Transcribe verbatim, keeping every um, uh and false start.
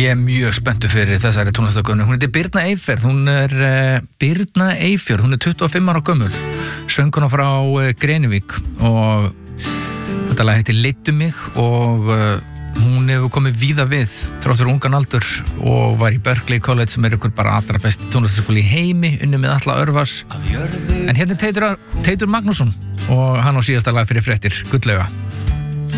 Ég er mjög spenntur fyrir þessari tónlistarkonu. Hún heitir Birna Eyfjörð, hún er uh, Birna Eyfjörð, hún er tuttugu og fimm ára gömul, söngkona frá uh, Grenivík og þetta lag heitir Leiddu mig og uh, hún hefur komið víða við þrátt fyrir ungan aldur og var í Berklee College sem er ykkur bara allra besti tónlistarskóli í heimi, unni með Atla Örvars. En hérna er Teitur, Teitur Magnússon og hann á síðasta lag fyrir fréttir, Gullauga.